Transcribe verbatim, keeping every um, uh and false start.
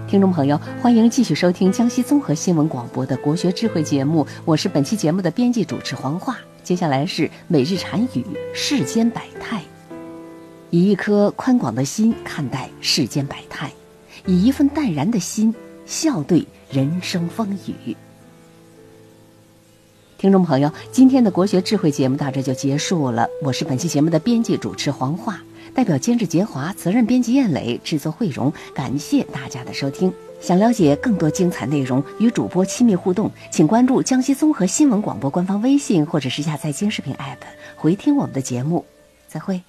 听众朋友，欢迎继续收听江西综合新闻广播的国学智慧节目，我是本期节目的编辑主持黄化。接下来是每日禅语世间百态。以一颗宽广的心看待世间百态，以一份淡然的心笑对人生风雨。听众朋友，今天的国学智慧节目到这就结束了，我是本期节目的编辑主持黄化，代表监制杰华，责任编辑燕磊，制作慧荣，感谢大家的收听。想了解更多精彩内容，与主播亲密互动，请关注江西综合新闻广播官方微信，或者是下载京视频 A P P 回听我们的节目。再会。